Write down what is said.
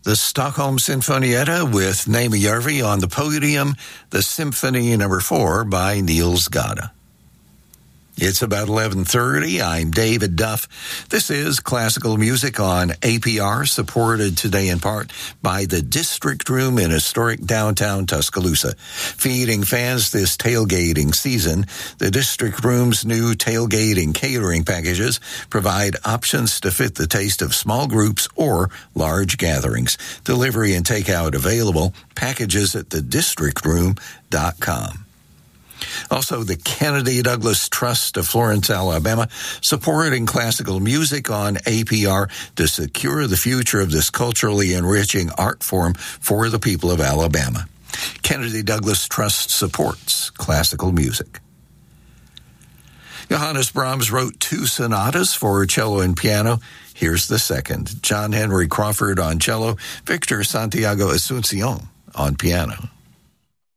The Stockholm Sinfonietta with Naomi Järvi on the podium, the Symphony No. 4 by Niels Gade. It's about 11:30. I'm David Duff. This is Classical Music on APR, supported today in part by the District Room in historic downtown Tuscaloosa. Feeding fans this tailgating season, the District Room's new tailgating catering packages provide options to fit the taste of small groups or large gatherings. Delivery and takeout available. Packages at thedistrictroom.com. Also, the Kennedy Douglas Trust of Florence, Alabama, supporting classical music on APR to secure the future of this culturally enriching art form for the people of Alabama. Kennedy Douglas Trust supports classical music. Johannes Brahms wrote 2 sonatas for cello and piano. Here's the second. John Henry Crawford on cello, Victor Santiago Asuncion on piano.